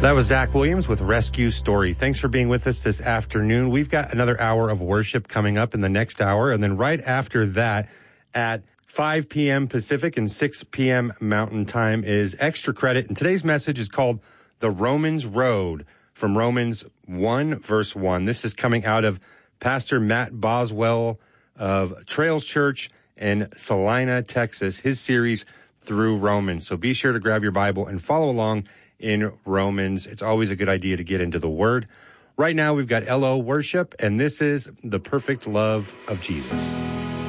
That was Zach Williams with Rescue Story. Thanks for being with us this afternoon. We've got another hour of worship coming up in the next hour. And then right after that, at 5 p.m. Pacific and 6 p.m. Mountain Time is Extra Credit. And today's message is called The Romans Road from Romans 1, verse 1. This is coming out of Pastor Matt Boswell of Trails Church in Salina, Texas, his series through Romans. So be sure to grab your Bible and follow along in Romans. It's always a good idea to get into the Word. Right now, we've got LO Worship, and this is The Perfect Love of Jesus.